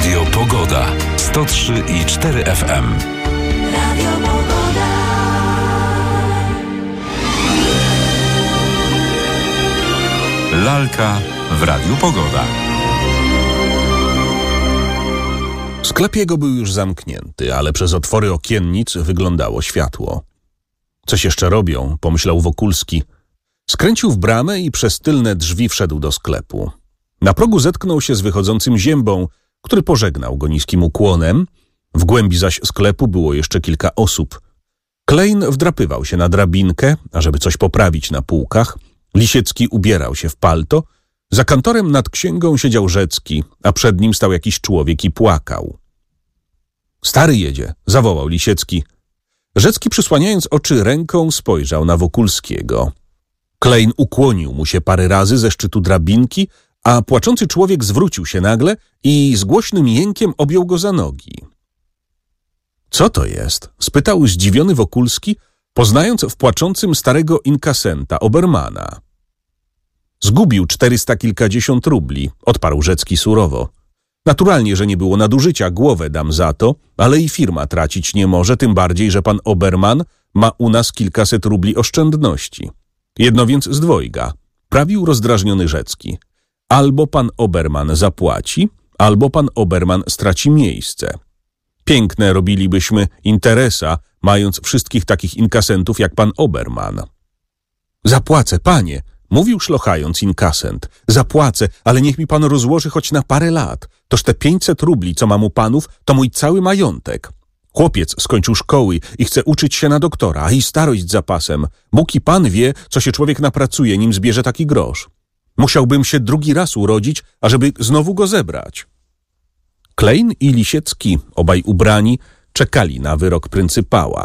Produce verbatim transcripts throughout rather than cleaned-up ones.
Radio Pogoda. sto trzy i cztery F M. Radio Pogoda. Lalka w Radiu Pogoda. Sklep jego był już zamknięty, ale przez otwory okiennic wyglądało światło. Coś jeszcze robią, pomyślał Wokulski. Skręcił w bramę i przez tylne drzwi wszedł do sklepu. Na progu zetknął się z wychodzącym Ziębą, który pożegnał go niskim ukłonem. W głębi zaś sklepu było jeszcze kilka osób. Klein wdrapywał się na drabinkę, ażeby coś poprawić na półkach. Lisiecki ubierał się w palto. Za kantorem nad księgą siedział Rzecki, a przed nim stał jakiś człowiek i płakał. Stary jedzie, zawołał Lisiecki. Rzecki, przysłaniając oczy ręką, spojrzał na Wokulskiego. Klein ukłonił mu się parę razy ze szczytu drabinki, a płaczący człowiek zwrócił się nagle i z głośnym jękiem objął go za nogi. Co to jest? Spytał zdziwiony Wokulski, poznając w płaczącym starego inkasenta, Obermana. Zgubił czterysta kilkadziesiąt rubli, odparł Rzecki surowo. Naturalnie, że nie było nadużycia, głowę dam za to, ale i firma tracić nie może, tym bardziej, że pan Oberman ma u nas kilkaset rubli oszczędności. Jedno więc z dwojga, prawił rozdrażniony Rzecki. Albo pan Oberman zapłaci, albo pan Oberman straci miejsce. Piękne robilibyśmy interesa, mając wszystkich takich inkasentów jak pan Oberman. Zapłacę, panie, mówił szlochając inkasent. Zapłacę, ale niech mi pan rozłoży choć na parę lat. Toż te pięćset rubli, co mam u panów, to mój cały majątek. Chłopiec skończył szkoły i chce uczyć się na doktora, a i starość za pasem. Bóg i pan wie, co się człowiek napracuje, nim zbierze taki grosz. Musiałbym się drugi raz urodzić, ażeby znowu go zebrać. Klein i Lisiecki, obaj ubrani, czekali na wyrok pryncypała.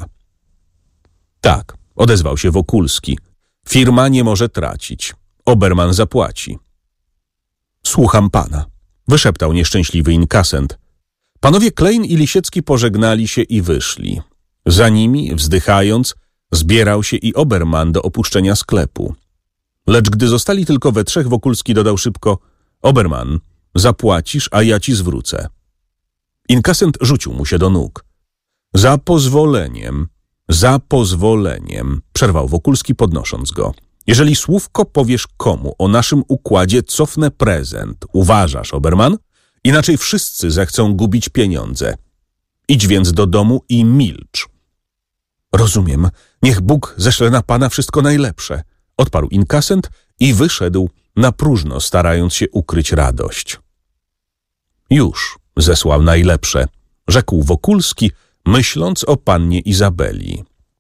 Tak, odezwał się Wokulski. Firma nie może tracić. Oberman zapłaci. Słucham pana, wyszeptał nieszczęśliwy inkasent. Panowie Klein i Lisiecki pożegnali się i wyszli. Za nimi, wzdychając, zbierał się i Oberman do opuszczenia sklepu. Lecz gdy zostali tylko we trzech, Wokulski dodał szybko: Oberman, zapłacisz, a ja ci zwrócę. Inkasent rzucił mu się do nóg. Za pozwoleniem, za pozwoleniem, przerwał Wokulski, podnosząc go. Jeżeli słówko powiesz komu o naszym układzie, cofnę prezent. Uważasz, Oberman? Inaczej wszyscy zechcą gubić pieniądze. Idź więc do domu i milcz. Rozumiem. Niech Bóg zeszle na pana wszystko najlepsze, odparł inkasent i wyszedł na próżno, starając się ukryć radość. Już zesłał najlepsze, rzekł Wokulski, myśląc o pannie Izabeli.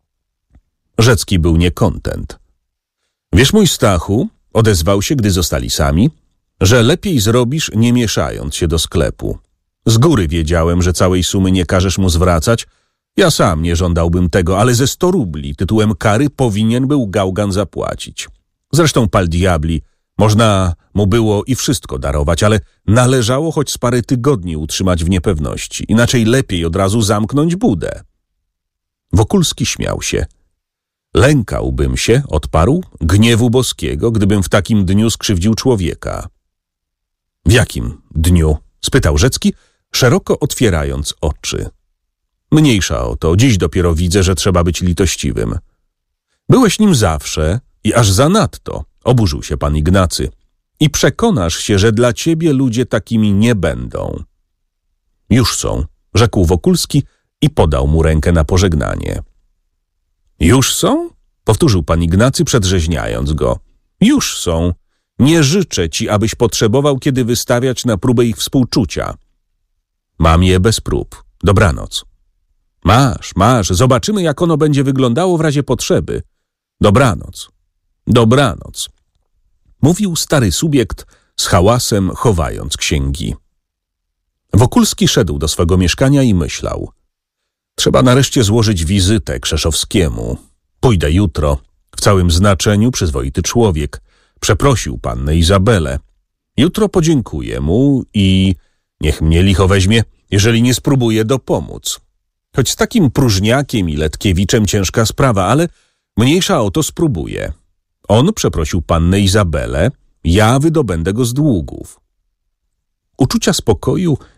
Rzecki był niekontent. Wiesz, mój Stachu, odezwał się, gdy zostali sami, że lepiej zrobisz, nie mieszając się do sklepu. Z góry wiedziałem, że całej sumy nie każesz mu zwracać. Ja sam nie żądałbym tego, ale ze sto rubli tytułem kary powinien był Gałgan zapłacić. Zresztą pal diabli, można mu było i wszystko darować, ale należało choć z parę tygodni utrzymać w niepewności. Inaczej lepiej od razu zamknąć budę. Wokulski śmiał się. Lękałbym się, odparł, gniewu boskiego, gdybym w takim dniu skrzywdził człowieka. W jakim dniu? Spytał Rzecki, szeroko otwierając oczy. Mniejsza o to, dziś dopiero widzę, że trzeba być litościwym. Byłeś nim zawsze i aż zanadto, oburzył się pan Ignacy. I przekonasz się, że dla ciebie ludzie takimi nie będą. Już są, rzekł Wokulski i podał mu rękę na pożegnanie. Już są? Powtórzył pan Ignacy, przedrzeźniając go. Już są. Nie życzę ci, abyś potrzebował kiedy wystawiać na próbę ich współczucia. Mam je bez prób. Dobranoc. Masz, masz. Zobaczymy, jak ono będzie wyglądało w razie potrzeby. Dobranoc. Dobranoc. Mówił stary subiekt z hałasem, chowając księgi. Wokulski szedł do swego mieszkania i myślał. Trzeba nareszcie złożyć wizytę Krzeszowskiemu. Pójdę jutro. W całym znaczeniu przyzwoity człowiek. Przeprosił pannę Izabelę. Jutro podziękuję mu i niech mnie licho weźmie, jeżeli nie spróbuję dopomóc. Choć z takim próżniakiem i Letkiewiczem ciężka sprawa, ale mniejsza o to spróbuję. On przeprosił pannę Izabelę, ja wydobędę go z długów. Uczucia spokoju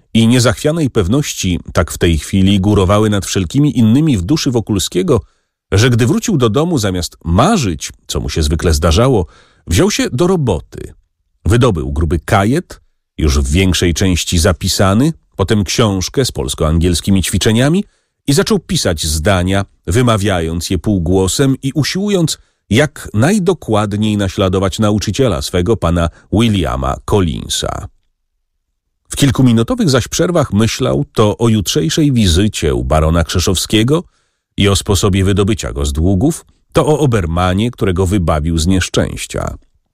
i niezachwianej pewności tak w tej chwili górowały nad wszelkimi innymi w duszy Wokulskiego, że gdy wrócił do domu, zamiast marzyć, co mu się zwykle zdarzało, wziął się do roboty. Wydobył gruby kajet, już w większej części zapisany, potem książkę z polsko-angielskimi ćwiczeniami i zaczął pisać zdania, wymawiając je półgłosem i usiłując jak najdokładniej naśladować nauczyciela swego, pana Williama Collinsa. W kilkuminutowych zaś przerwach myślał to o jutrzejszej wizycie u barona Krzeszowskiego i o sposobie wydobycia go z długów, to o Obermanie, którego wybawił z nieszczęścia.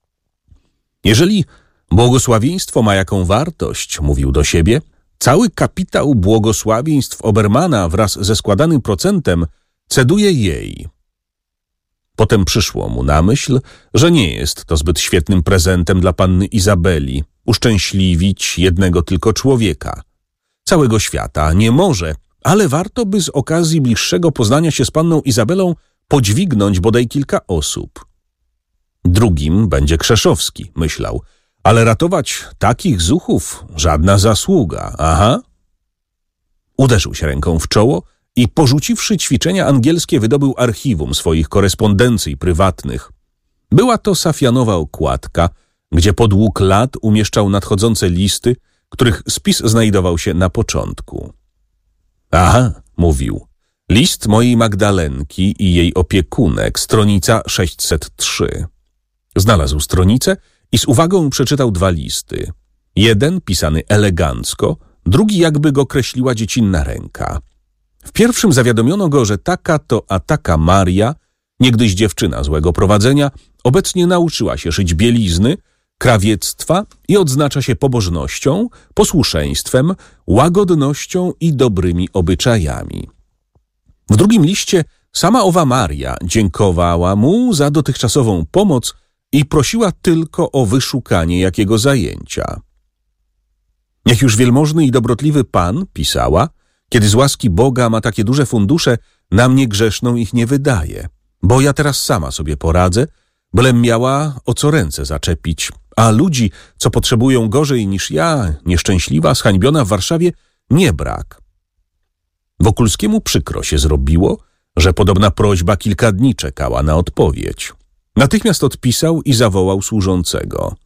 Jeżeli błogosławieństwo ma jaką wartość, mówił do siebie, cały kapitał błogosławieństw Obermana wraz ze składanym procentem ceduje jej. Potem przyszło mu na myśl, że nie jest to zbyt świetnym prezentem dla panny Izabeli, uszczęśliwić jednego tylko człowieka. Całego świata nie może, ale warto by z okazji bliższego poznania się z panną Izabelą podźwignąć bodaj kilka osób. Drugim będzie Krzeszowski, myślał, ale ratować takich zuchów żadna zasługa, aha. Uderzył się ręką w czoło i porzuciwszy ćwiczenia angielskie wydobył archiwum swoich korespondencji prywatnych. Była to safianowa okładka, gdzie podług lat umieszczał nadchodzące listy, których spis znajdował się na początku. Aha, mówił, list mojej Magdalenki i jej opiekunek, stronica sześćset trzy. Znalazł stronicę i z uwagą przeczytał dwa listy. Jeden pisany elegancko, drugi jakby go kreśliła dziecinna ręka. W pierwszym zawiadomiono go, że taka to a taka Maria, niegdyś dziewczyna złego prowadzenia, obecnie nauczyła się szyć bielizny, krawiectwa i odznacza się pobożnością, posłuszeństwem, łagodnością i dobrymi obyczajami. W drugim liście sama owa Maria dziękowała mu za dotychczasową pomoc i prosiła tylko o wyszukanie jakiego zajęcia. Niech już wielmożny i dobrotliwy pan, pisała, kiedy z łaski Boga ma takie duże fundusze, na mnie grzeszną ich nie wydaje, bo ja teraz sama sobie poradzę, bylem miała o co ręce zaczepić, a ludzi, co potrzebują gorzej niż ja, nieszczęśliwa, zhańbiona w Warszawie, nie brak. Wokulskiemu przykro się zrobiło, że podobna prośba kilka dni czekała na odpowiedź. Natychmiast odpisał i zawołał służącego.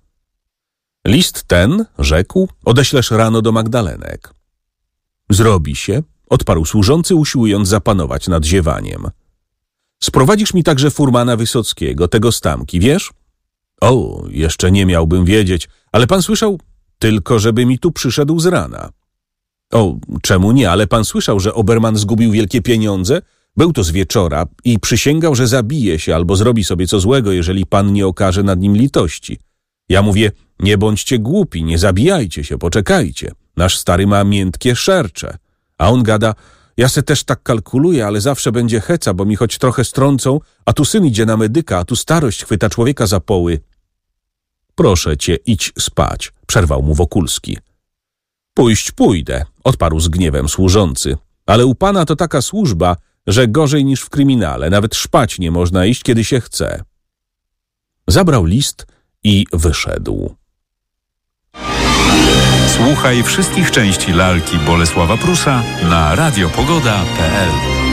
List ten, rzekł, odeślesz rano do Magdalenek. Zrobi się, odparł służący, usiłując zapanować nad ziewaniem. Sprowadzisz mi także furmana Wysockiego, tego z Tamki, wiesz? O, jeszcze nie miałbym wiedzieć, ale pan słyszał? Tylko żeby mi tu przyszedł z rana. O, czemu nie, ale pan słyszał, że Oberman zgubił wielkie pieniądze? Był to z wieczora i przysięgał, że zabije się albo zrobi sobie co złego, jeżeli pan nie okaże nad nim litości. Ja mówię, nie bądźcie głupi, nie zabijajcie się, poczekajcie. Nasz stary ma miętkie szercze. A on gada, ja se też tak kalkuluję, ale zawsze będzie heca, bo mi choć trochę strącą, a tu syn idzie na medyka, a tu starość chwyta człowieka za poły. Proszę cię, idź spać, przerwał mu Wokulski. Pójść pójdę, odparł z gniewem służący, ale u pana to taka służba, że gorzej niż w kryminale, nawet szpać nie można iść, kiedy się chce. Zabrał list i wyszedł. Słuchaj wszystkich części lalki Bolesława Prusa na radiopogoda kropka pe el.